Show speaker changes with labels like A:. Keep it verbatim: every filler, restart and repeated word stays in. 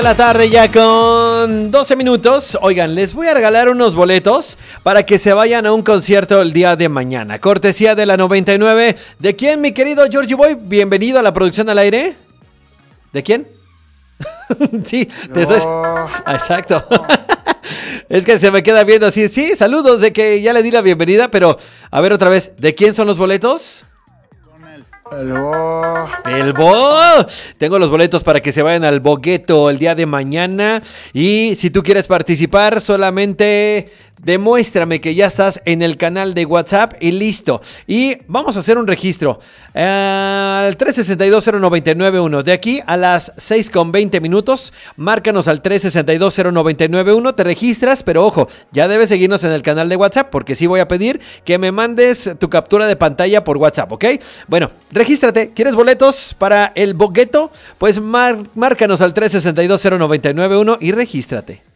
A: La tarde ya con doce minutos. Oigan, les voy a regalar unos boletos para que se vayan a un concierto el día de mañana. Cortesía de la noventa y nueve. ¿De quién, mi querido Georgie Boy? Bienvenido a la producción al aire. ¿De quién? Sí, te estoy... Exacto. Es que se me queda viendo así. Sí, saludos de que ya le di la bienvenida, pero a ver otra vez. ¿De quién son los boletos?
B: El Bo.
A: El Bo. Tengo los boletos para que se vayan al Bogueto el día de mañana. Y si tú quieres participar, solamente demuéstrame que ya estás en el canal de WhatsApp y listo. Y vamos a hacer un registro eh, al tres seis dos cero nueve nueve uno. De aquí a las seis con veinte minutos, márcanos al tres seis dos cero nueve nueve uno. Te registras, pero ojo, ya debes seguirnos en el canal de WhatsApp porque sí voy a pedir que me mandes tu captura de pantalla por WhatsApp, ¿ok? Bueno, regístrate. ¿Quieres boletos para el Bogueto? Pues mar- márcanos al tres seis dos cero nueve nueve uno y regístrate.